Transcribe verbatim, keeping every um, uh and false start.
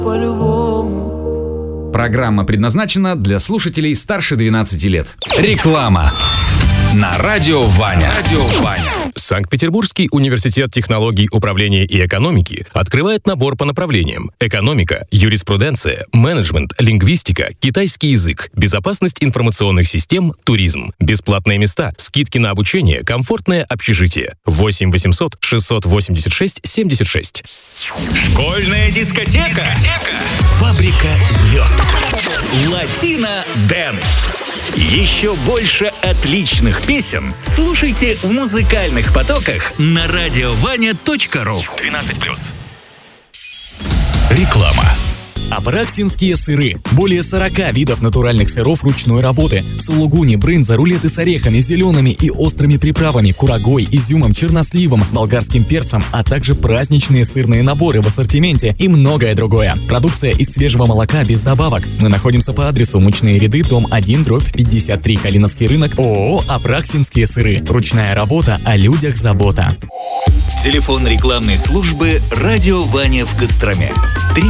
по-любому. Программа предназначена для слушателей старше двенадцати лет. Реклама на радио Ваня. Радио Ваня. Санкт-Петербургский университет технологий управления и экономики открывает набор по направлениям: экономика, юриспруденция, менеджмент, лингвистика, китайский язык, безопасность информационных систем, туризм. Бесплатные места, скидки на обучение, комфортное общежитие. восемь восемьсот шестьсот восемьдесят шесть семьдесят шесть. Школьная дискотека. дискотека. Фабрика звезд. Латино Дэнс. Еще больше отличных песен слушайте в музыкальных потоках на радиованя точка ру. двенадцать плюс. Реклама. Апраксинские сыры. Более сорока видов натуральных сыров ручной работы. Сулугуни, брынза, рулеты с орехами, зелеными и острыми приправами, курагой, изюмом, черносливом, болгарским перцем, а также праздничные сырные наборы в ассортименте и многое другое. Продукция из свежего молока без добавок. Мы находимся по адресу Мучные ряды, дом один, дробь пятьдесят три, Калиновский рынок, ООО «Апраксинские сыры». Ручная работа, о людях забота. Телефон рекламной службы «Радио Ваня» в Костроме.